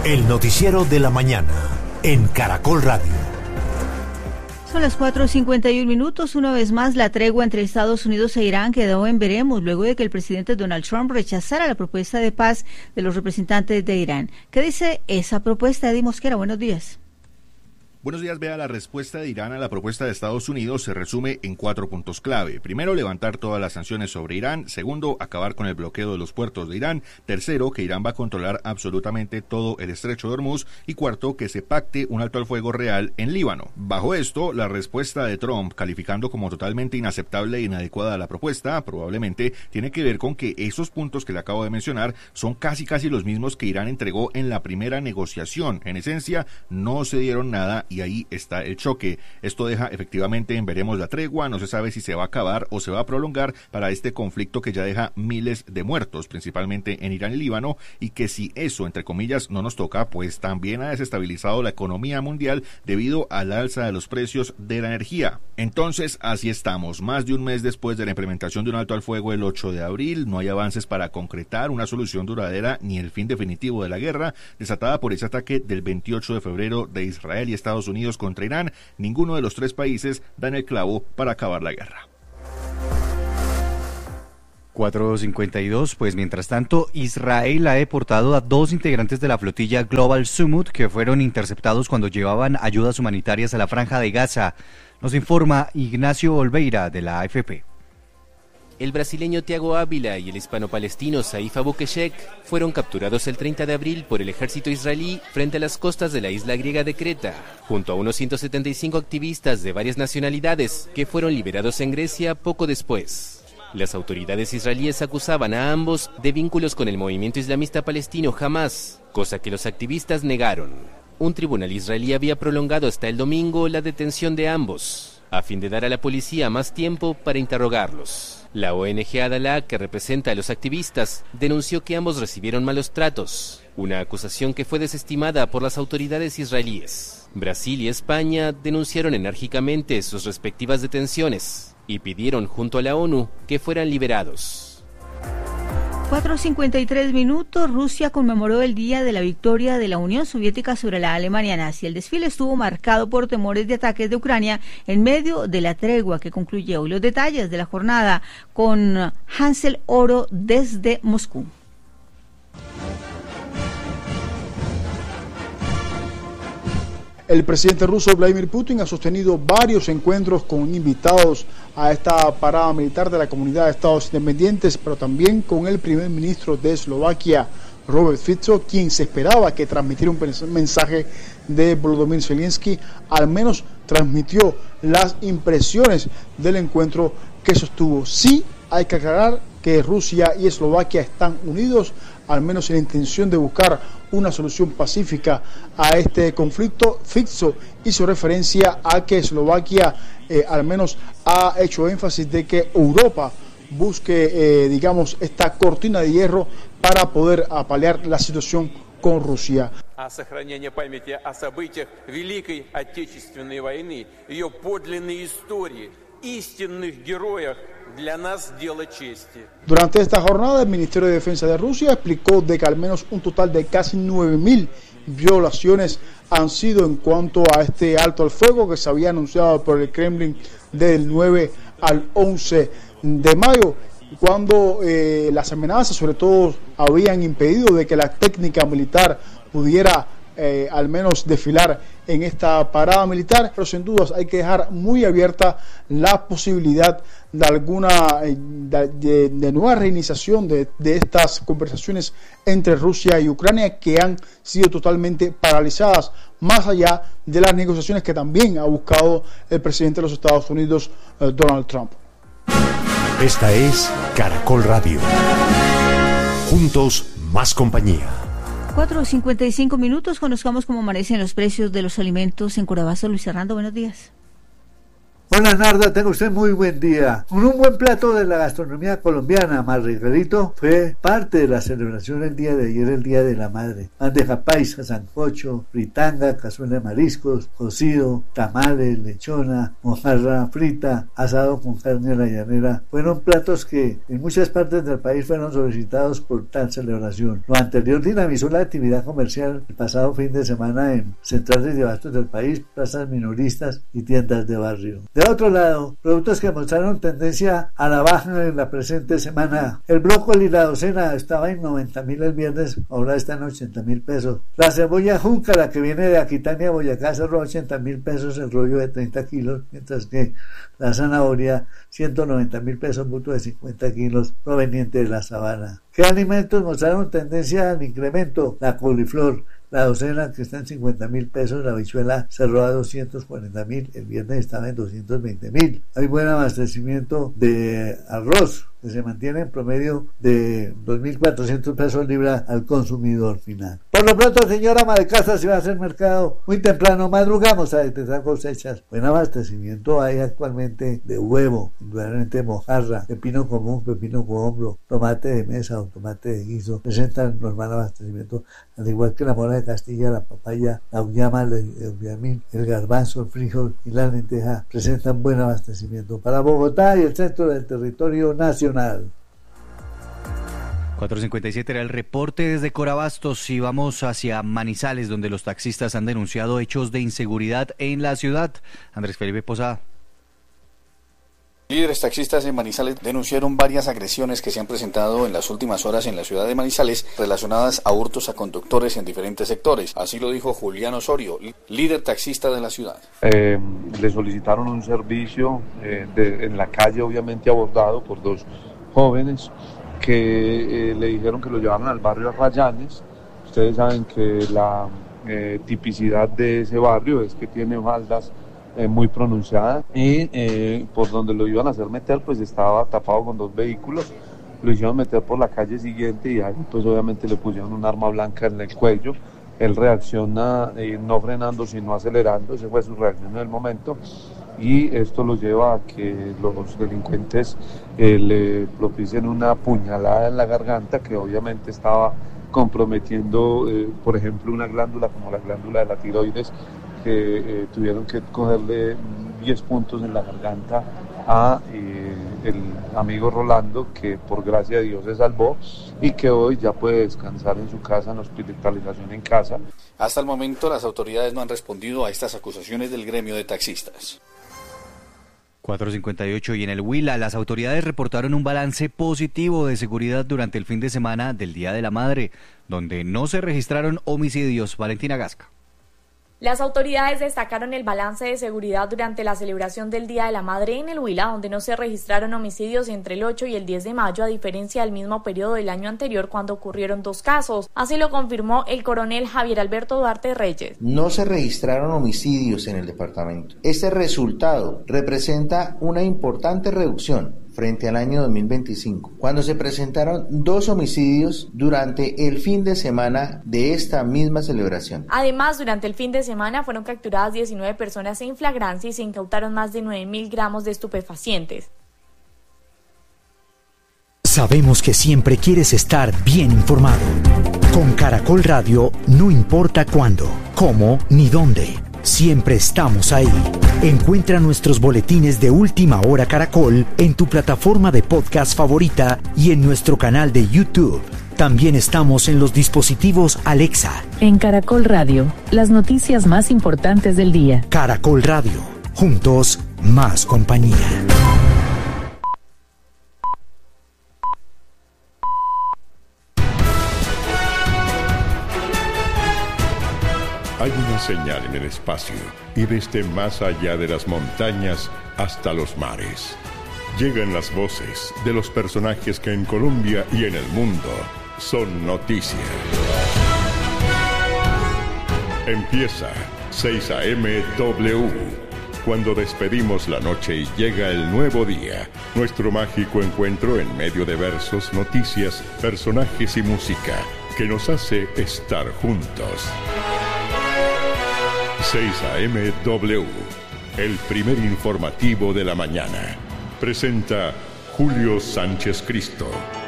El noticiero de la mañana en Caracol Radio. Son las 4:51. Una vez más, la tregua entre Estados Unidos e Irán quedó en veremos luego de que el presidente Donald Trump rechazara la propuesta de paz de los representantes de Irán. ¿Qué dice esa propuesta? Eddie Mosquera, buenos días. Buenos días, Bea. La respuesta de Irán a la propuesta de Estados Unidos se resume en 4 puntos clave. Primero, levantar todas las sanciones sobre Irán. Segundo, acabar con el bloqueo de los puertos de Irán. Tercero, que Irán va a controlar absolutamente todo el estrecho de Hormuz. Y cuarto, que se pacte un alto al fuego real en Líbano. Bajo esto, la respuesta de Trump, calificando como totalmente inaceptable e inadecuada la propuesta, probablemente tiene que ver con que esos puntos que le acabo de mencionar son casi los mismos que Irán entregó en la primera negociación. En esencia, no se dieron nada y ahí está el choque. Esto deja efectivamente en veremos la tregua. No se sabe si se va a acabar o se va a prolongar para este conflicto que ya deja miles de muertos, principalmente en Irán y Líbano, y que si eso, entre comillas, no nos toca, pues también ha desestabilizado la economía mundial debido al alza de los precios de la energía. Entonces, así estamos. Más de un mes después de la implementación de un alto al fuego el 8 de abril, no hay avances para concretar una solución duradera ni el fin definitivo de la guerra, desatada por ese ataque del 28 de febrero de Israel y Estados Unidos contra Irán. Ninguno de los 3 países dan el clavo para acabar la guerra. 4:52, pues mientras tanto, Israel ha deportado a 2 integrantes de la flotilla Global Summit que fueron interceptados cuando llevaban ayudas humanitarias a la Franja de Gaza. Nos informa Ignacio Olveira de la AFP. El brasileño Thiago Ávila y el hispano-palestino Saif Abukeshek fueron capturados el 30 de abril por el ejército israelí frente a las costas de la isla griega de Creta, junto a unos 175 activistas de varias nacionalidades que fueron liberados en Grecia poco después. Las autoridades israelíes acusaban a ambos de vínculos con el movimiento islamista palestino Hamas, cosa que los activistas negaron. Un tribunal israelí había prolongado hasta el domingo la detención de ambos, a fin de dar a la policía más tiempo para interrogarlos. La ONG Adalá, que representa a los activistas, denunció que ambos recibieron malos tratos, una acusación que fue desestimada por las autoridades israelíes. Brasil y España denunciaron enérgicamente sus respectivas detenciones y pidieron junto a la ONU que fueran liberados. 4:53. Rusia conmemoró el día de la victoria de la Unión Soviética sobre la Alemania nazi. El desfile estuvo marcado por temores de ataques de Ucrania en medio de la tregua que concluyó. Hoy los detalles de la jornada con Hansel Oro desde Moscú. El presidente ruso Vladimir Putin ha sostenido varios encuentros con invitados a esta parada militar de la Comunidad de Estados Independientes, pero también con el primer ministro de Eslovaquia, Robert Fico, quien se esperaba que transmitiera un mensaje de Volodymyr Zelensky. Al menos transmitió las impresiones del encuentro que sostuvo. Sí, hay que aclarar que Rusia y Eslovaquia están unidos, al menos en la intención de buscar una solución pacífica a este conflicto. Fico hizo referencia a que Eslovaquia al menos ha hecho énfasis de que Europa busque, esta cortina de hierro para poder apalear la situación con Rusia. A сохранение памяти о событиях Великой Отечественной войны, ее подлинной истории, истинных героях. Durante esta jornada, el Ministerio de Defensa de Rusia explicó de que al menos un total de casi 9.000 violaciones han sido en cuanto a este alto al fuego que se había anunciado por el Kremlin del 9 al 11 de mayo, cuando las amenazas sobre todo habían impedido de que la técnica militar pudiera al menos desfilar en esta parada militar, pero sin dudas hay que dejar muy abierta la posibilidad de alguna de nueva reiniciación de estas conversaciones entre Rusia y Ucrania, que han sido totalmente paralizadas, más allá de las negociaciones que también ha buscado el presidente de los Estados Unidos, Donald Trump. Esta es Caracol Radio. Juntos, más compañía. 4:55. Conozcamos cómo amanecen los precios de los alimentos en Curabasto. Luis Hernando, buenos días. Hola Narda, tenga usted muy buen día. Un buen plato de la gastronomía colombiana, margarito, fue parte de la celebración el día de ayer, el Día de la Madre. Bandeja paisa, sancocho, fritanga, cazuela de mariscos, cocido, tamales, lechona, mojarra frita, asado con carne a la llanera. Fueron platos que en muchas partes del país fueron solicitados por tal celebración. Lo anterior dinamizó la actividad comercial el pasado fin de semana en centrales de abastos del país, plazas minoristas y tiendas de barrio. De otro lado, productos que mostraron tendencia a la baja en la presente semana. El brócoli y la docena estaba en 90.000 el viernes, ahora está en 80.000 pesos. La cebolla júcara que viene de Aquitania, Boyacá, cerró 80.000 pesos el rollo de 30 kilos, mientras que la zanahoria 190.000 pesos, bulto de 50 kilos proveniente de la sabana. ¿Qué alimentos mostraron tendencia al incremento? La coliflor, la docena que está en 50.000 pesos, la habichuela cerró a 240.000, el viernes estaba en 220.000. Hay buen abastecimiento de arroz, que se mantiene en promedio de 2.400 pesos libra al consumidor final. Por lo pronto, señora ama de casa, si va a hacer mercado muy temprano, madrugamos a detectar cosechas. Buen abastecimiento hay actualmente de huevo, indudablemente mojarra, pepino común, pepino con hombro, tomate de mesa o tomate de guiso, presentan normal abastecimiento, al igual que la mora de Castilla, la papaya, la uyama, el uyamín, el garbanzo, el frijol y la lenteja presentan buen abastecimiento para Bogotá y el centro del territorio nacional. 4:57 era el reporte desde Corabastos y vamos hacia Manizales, donde los taxistas han denunciado hechos de inseguridad en la ciudad. Andrés Felipe Posada. Líderes taxistas en Manizales denunciaron varias agresiones que se han presentado en las últimas horas en la ciudad de Manizales relacionadas a hurtos a conductores en diferentes sectores. Así lo dijo Julián Osorio, líder taxista de la ciudad. Le solicitaron un servicio en la calle, obviamente abordado por dos jóvenes que le dijeron que lo llevaron al barrio Arrayanes. Ustedes saben que la tipicidad de ese barrio es que tiene faldas muy pronunciada y por donde lo iban a hacer meter pues estaba tapado con dos vehículos. Lo hicieron meter por la calle siguiente y ahí pues obviamente le pusieron un arma blanca en el cuello. Él reacciona no frenando sino acelerando, esa fue su reacción en el momento, y esto lo lleva a que los delincuentes le propicien una puñalada en la garganta que obviamente estaba comprometiendo por ejemplo una glándula como la glándula de la tiroides, que tuvieron que cogerle 10 puntos en la garganta a el amigo Rolando, que por gracia de Dios se salvó y que hoy ya puede descansar en su casa, en hospitalización en casa. Hasta el momento las autoridades no han respondido a estas acusaciones del gremio de taxistas. 4:58 y en el Huila las autoridades reportaron un balance positivo de seguridad durante el fin de semana del Día de la Madre, donde no se registraron homicidios. Valentina Gasca. Las autoridades destacaron el balance de seguridad durante la celebración del Día de la Madre en el Huila, donde no se registraron homicidios entre el 8 y el 10 de mayo, a diferencia del mismo periodo del año anterior, cuando ocurrieron 2 casos. Así lo confirmó el coronel Javier Alberto Duarte Reyes. No se registraron homicidios en el departamento. Este resultado representa una importante reducción frente al año 2025, cuando se presentaron 2 homicidios durante el fin de semana de esta misma celebración. Además, durante el fin de semana fueron capturadas 19 personas en flagrancia y se incautaron más de 9.000 gramos de estupefacientes. Sabemos que siempre quieres estar bien informado. Con Caracol Radio, no importa cuándo, cómo ni dónde. Siempre estamos ahí. Encuentra nuestros boletines de Última Hora Caracol en tu plataforma de podcast favorita y en nuestro canal de YouTube. También estamos en los dispositivos Alexa. En Caracol Radio, las noticias más importantes del día. Caracol Radio, juntos, más compañía. Hay una señal en el espacio y desde más allá de las montañas hasta los mares. Llegan las voces de los personajes que en Colombia y en el mundo son noticia. Empieza 6 a.m. W. Cuando despedimos la noche y llega el nuevo día, nuestro mágico encuentro en medio de versos, noticias, personajes y música que nos hace estar juntos. 6 a.m. W. el primer informativo de la mañana. Presenta Julio Sánchez Cristo.